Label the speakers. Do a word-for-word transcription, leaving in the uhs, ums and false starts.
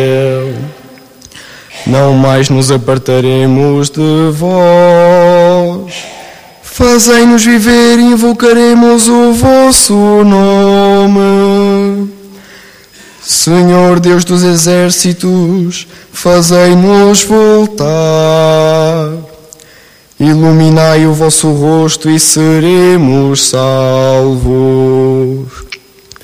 Speaker 1: Não mais nos apartaremos de vós. Fazei-nos viver e invocaremos o vosso nome. Senhor Deus dos exércitos, fazei-nos voltar. Iluminai o vosso rosto e seremos salvos.